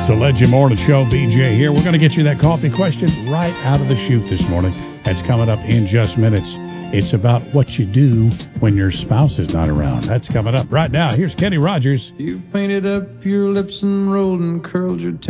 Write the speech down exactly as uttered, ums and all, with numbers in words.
It's the Legend Morning Show. B J here. We're going to get you that coffee question right out of the chute this morning. That's coming up in just minutes. It's about what you do when your spouse is not around. That's coming up right now. Here's Kenny Rogers. You've painted up your lips and rolled and curled your